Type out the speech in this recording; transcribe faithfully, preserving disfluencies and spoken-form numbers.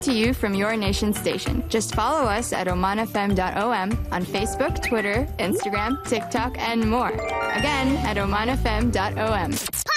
To you from your nation station. Just follow us at oman f m dot o m on Facebook, Twitter, Instagram, TikTok, and more. Again, at oman f m dot o m.